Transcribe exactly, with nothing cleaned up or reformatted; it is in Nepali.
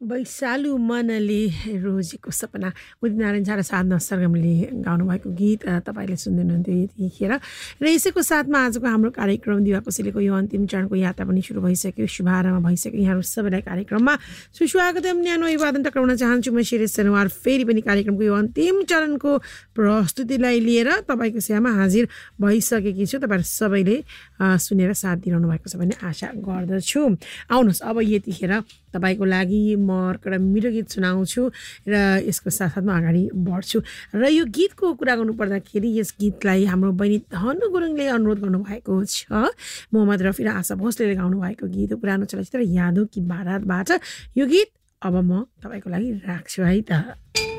वैशालु मनले रोजेको सपना उदित नारायण झा र साधना सरगमले गाउनुभएको गीत अ, तपाईँले सुन्दै हुनुहुन्थ्यो यतिखेर र यसैको साथमा आजको हाम्रो कार्यक्रम दिवा कोसेलीको यो अन्तिम चरणको यात्रा पनि सुरु भइसक्यो, शुभारम्भ भइसक्यो। यहाँहरू सबैलाई कार्यक्रममा सुस्वागतम, न्यानो अभिवादन टक्राउन चाहन्छु म शिरीष शनिवार। फेरि पनि कार्यक्रमको यो अन्तिम चरणको प्रस्तुतिलाई लिएर तपाईँको सेवामा हाजिर भइसकेकी छु। तपाईँहरू सबैले अ, सुनेर साथ दिइरहनु भएको छ भन्ने आशा गर्दछु। आउनुहोस् अब यतिखेर तपाईँको लागि म अर्को एउटा मिठो गीत सुनाउँछु र यसको साथसाथमा अगाडि बढ्छु। र यो गीतको कुरा गर्नु पर्दाखेरि यस गीतलाई हाम्रो बहिनी धनु गुरुङले अनुरोध गर्नुभएको छ। मोहम्मद रफी र आशा भोसले गाउनु भएको गीत हो, पुरानो चलचित्र यादों की बारातबाट यो गीत अब म तपाईँको लागि राख्छु है त।